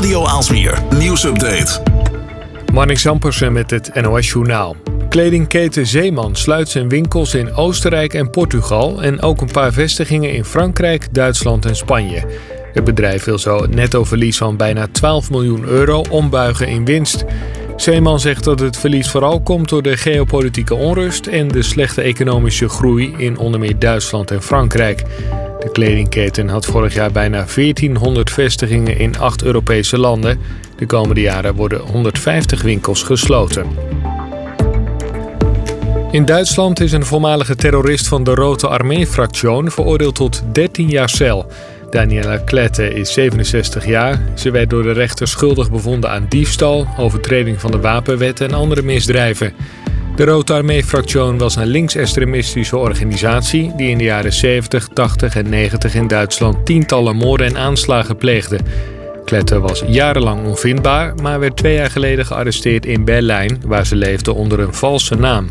Radio Aalsmeer nieuwsupdate. Marnix Zampersen met het NOS Journaal. Kledingketen Zeeman sluit zijn winkels in Oostenrijk en Portugal en ook een paar vestigingen in Frankrijk, Duitsland en Spanje. Het bedrijf wil zo het nettoverlies van bijna 12 miljoen euro ombuigen in winst. Zeeman zegt dat het verlies vooral komt door de geopolitieke onrust en de slechte economische groei in onder meer Duitsland en Frankrijk. De kledingketen had vorig jaar bijna 1400 vestigingen in 8 Europese landen. De komende jaren worden 150 winkels gesloten. In Duitsland is een voormalige terrorist van de Rote Armee-fractie veroordeeld tot 13 jaar cel. Daniela Klette is 67 jaar. Ze werd door de rechter schuldig bevonden aan diefstal, overtreding van de wapenwet en andere misdrijven. De Rote Armee-fractie was een linksextremistische organisatie die in de jaren 70, 80 en 90 in Duitsland tientallen moorden en aanslagen pleegde. Klette was jarenlang onvindbaar, maar werd 2 jaar geleden gearresteerd in Berlijn, waar ze leefde onder een valse naam.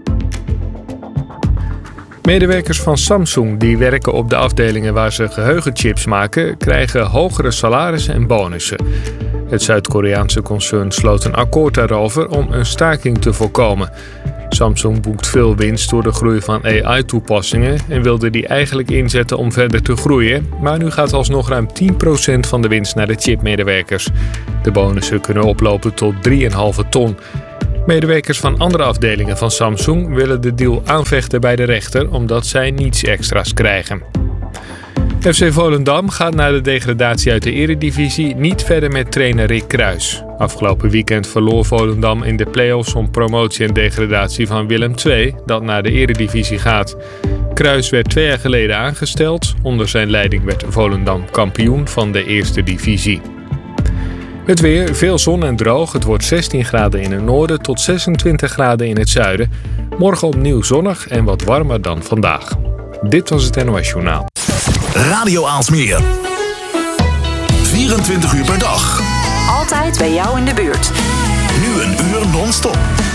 Medewerkers van Samsung die werken op de afdelingen waar ze geheugenchips maken, krijgen hogere salarissen en bonussen. Het Zuid-Koreaanse concern sloot een akkoord daarover om een staking te voorkomen. Samsung boekt veel winst door de groei van AI-toepassingen en wilde die eigenlijk inzetten om verder te groeien. Maar nu gaat alsnog ruim 10% van de winst naar de chipmedewerkers. De bonussen kunnen oplopen tot 3,5 ton. Medewerkers van andere afdelingen van Samsung willen de deal aanvechten bij de rechter omdat zij niets extra's krijgen. FC Volendam gaat na de degradatie uit de Eredivisie niet verder met trainer Rick Kruijs. Afgelopen weekend verloor Volendam in de play-offs om promotie en degradatie van Willem II, dat naar de Eredivisie gaat. Kruijs werd 2 jaar geleden aangesteld. Onder zijn leiding werd Volendam kampioen van de Eerste Divisie. Het weer, veel zon en droog. Het wordt 16 graden in het noorden tot 26 graden in het zuiden. Morgen opnieuw zonnig en wat warmer dan vandaag. Dit was het NOS Journaal. Radio Aalsmeer. 24 uur per dag. Altijd bij jou in de buurt. Nu een uur non-stop.